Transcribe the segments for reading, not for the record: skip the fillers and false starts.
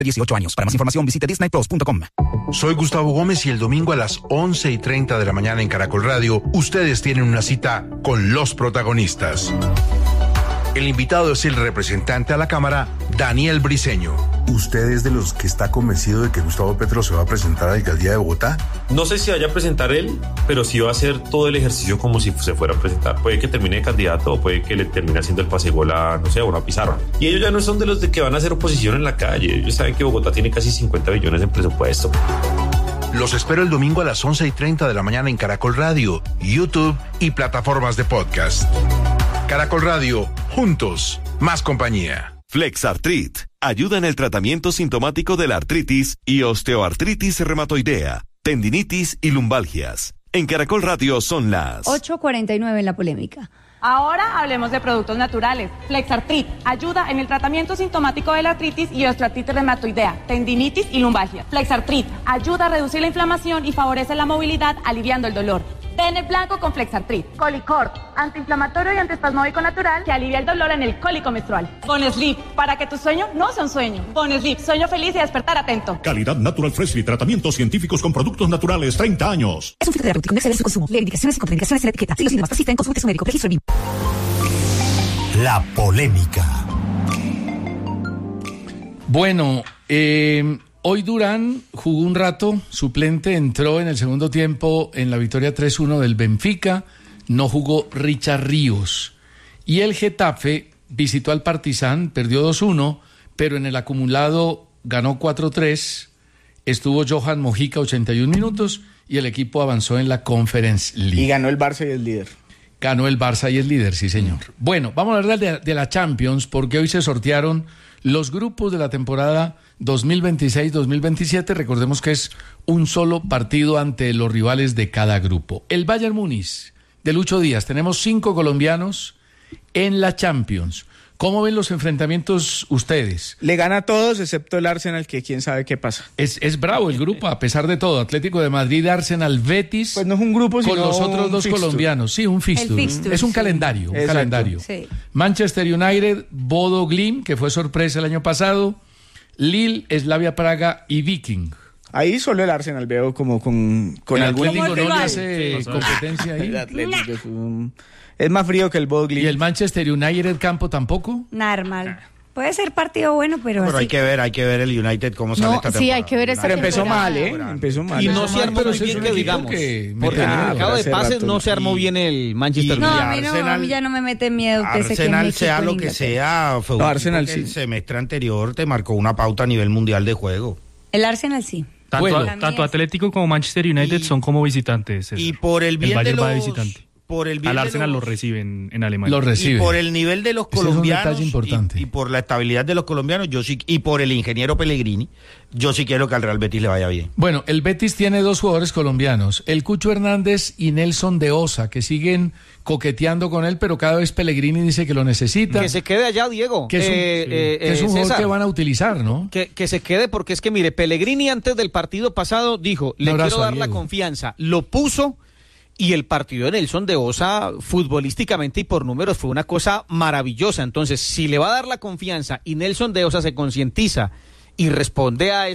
18 años. Para más información visite disneyplus.com. Soy Gustavo Gómez y el domingo a las 11:30 de la mañana en Caracol Radio, ustedes tienen una cita con los protagonistas. El invitado es el representante a la Cámara, Daniel Briceño. ¿Usted es de los que está convencido de que Gustavo Petro se va a presentar a la alcaldía de Bogotá? No sé si vaya a presentar él, pero sí va a hacer todo el ejercicio como si se fuera a presentar. Puede que termine de candidato o puede que le termine haciendo el pasegol a, no sé, a una pizarra. Y ellos ya no son de los de que van a hacer oposición en la calle. Ellos saben que Bogotá tiene casi 50 billones en presupuesto. Los espero el domingo a las 11:30 de la mañana en Caracol Radio, YouTube y plataformas de podcast. Caracol Radio, juntos, más compañía. Flexartrit ayuda en el tratamiento sintomático de la artritis y osteoartritis reumatoidea, tendinitis y lumbalgias. En Caracol Radio son las 8:49 en la polémica. Ahora hablemos de productos naturales. Flexartrit ayuda en el tratamiento sintomático de la artritis y osteoartritis reumatoidea, tendinitis y lumbalgia. Flexartrit ayuda a reducir la inflamación y favorece la movilidad, aliviando el dolor. Bene blanco con Flexartrit. Colicort, antiinflamatorio y antiespasmódico natural que alivia el dolor en el cólico menstrual. Bonesleep, para que tu sueño no sea un sueño. Bonesleep, sueño feliz y despertar atento. Calidad Natural Freshly, tratamientos científicos con productos naturales, 30 años. Es un filtro terapéutico, no excede su consumo. Lee indicaciones y contraindicaciones en la etiqueta. Si los síntomas persisten, consulte su médico. Registro BIM. La polémica. Bueno, hoy Durán jugó un rato, suplente, entró en el segundo tiempo en la victoria 3-1 del Benfica, no jugó Richard Ríos. Y el Getafe visitó al Partizan, perdió 2-1, pero en el acumulado ganó 4-3, estuvo Johan Mojica 81 minutos y el equipo avanzó en la Conference League. Y ganó el Barça y el líder. Ganó el Barça y el líder, sí señor. Bueno, vamos a hablar de la Champions, porque hoy se sortearon los grupos de la temporada 2026-2027. Recordemos que es un solo partido ante los rivales de cada grupo. El Bayern Múnich de Lucho Díaz. Tenemos 5 colombianos en la Champions. ¿Cómo ven los enfrentamientos ustedes? Le gana a todos excepto el Arsenal, que quién sabe qué pasa. Es bravo el grupo, a pesar de todo. Atlético de Madrid, Arsenal, Betis. Pues no es un grupo, sino con los otros dos fixture. Colombianos. Sí, un fixture. Es un sí. calendario. Un calendario. Sí. Manchester United, Bodo Glimt, que fue sorpresa el año pasado. Lille, Slavia Praga y Viking. Ahí solo el Arsenal veo como con el algún Atlético no le rival. hace competencia ahí. El Atlético es más frío que el Bodo Glimt. ¿Y el Manchester United campo tampoco? Normal. Puede ser partido bueno, pero Pero así. hay que ver el United cómo sale esta temporada. Sí, hay que ver esta Pero empezó temporada. mal, Empezó mal. Y no se armó pero muy ese es bien un que equipo digamos. que Por el mete miedo. mercado de Hace pases rato. no se armó bien el Manchester No, United. a mí no, Arsenal- a mí ya no me mete miedo que se quede mi Arsenal, equipo sea en lo que Inglaterra. sea, fue un Arsenal equipo que sí. el semestre anterior te marcó una pauta a nivel mundial de juego. El Arsenal sí. Bueno. Tanto Atlético como Manchester United son como visitantes. César. Y por el bien de Bayern los... va de visitante. Por el bien Al de Arsenal los- lo reciben en Alemania. Lo recibe. Y por el nivel de los Ese es un colombianos detalle importante. y por la estabilidad de los colombianos, yo sí, y por el ingeniero Pellegrini, yo sí quiero que al Real Betis le vaya bien. Bueno, el Betis tiene 2 jugadores colombianos, el Cucho Hernández y Nelson de Osa, que siguen coqueteando con él, pero cada vez Pellegrini dice que lo necesita. Que se quede allá, Diego. Que es un jugador César, que van a utilizar, ¿no? que se quede, porque es que, mire, Pellegrini antes del partido pasado dijo, le abrazo quiero a dar la Diego. confianza. Lo puso y el partido de Nelson de Osa, futbolísticamente y por números, fue una cosa maravillosa. Entonces, si le va a dar la confianza y Nelson de Osa se concientiza y responde a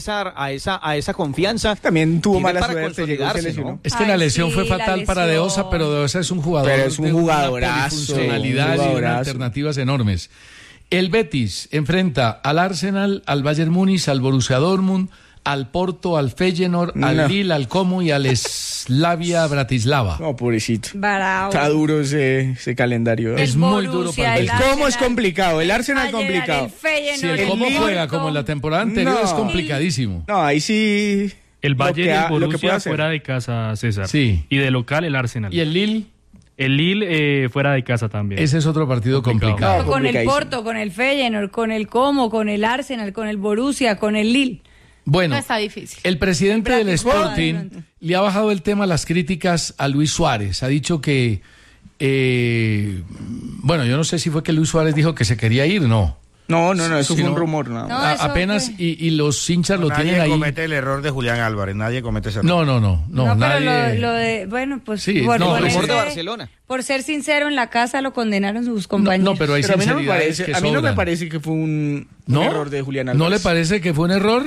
esa confianza, También tuvo tiene mala para suerte, llegó y se consolidarse, lesionó. ¿no? Es que la lesión sí, fue la fatal para De Osa, lesión. pero De Osa es un jugador Pero es un de una jugadorazo, polifuncionalidad y jugadorazo. alternativas enormes. El Betis enfrenta al Arsenal, al Bayern Múnich, al Borussia Dortmund, al Porto, al Feyenoord, al Lille, al Como y al Slavia Bratislava. No, pobrecito. Bravo. Está duro ese calendario. Es muy duro para el el Como es complicado, el Arsenal complicado. Si el Como juega como en la temporada anterior, es complicadísimo. No, ahí sí. El Bayern y el lo que puede Borussia hacer. fuera de casa, César. Sí. Y de local el Arsenal. ¿Y el Lille? El Lille fuera de casa también. Ese es otro partido complicado. No, con el Porto, con el Feyenoord, con el Como, con el Arsenal, con el Borussia, con el Lille. Bueno, No está difícil. el presidente del Bratislava, Sporting de pronto. le ha bajado el tema a las críticas a Luis Suárez. Ha dicho que, bueno, yo no sé si fue que Luis Suárez dijo que se quería ir, no. No, eso Sí, fue un no. rumor. No. No, eso Apenas, fue- y los hinchas lo tienen Nadie ahí. comete el error de Julián Álvarez, nadie comete ese error. No, pero nadie. lo de, bueno, pues Sí, por, no, por el rumor ese- de Barcelona. por ser sincero en la casa lo condenaron sus compañeros. No, pero hay Pero a mí no me sinceridades parece, que a mí no me sobran. parece que fue un ¿No? error de Julián ¿No Álvarez. le parece que fue un error?